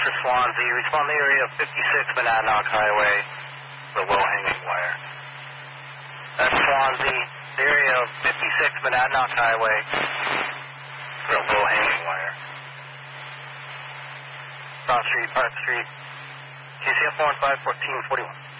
for Swansea. Respond to the area of 56 Monadnock Highway for low-hanging wire. That's Swansea, the area of 56 Monadnock Highway for low-hanging wire. Cross Street, Park Street, GCF 1 51441.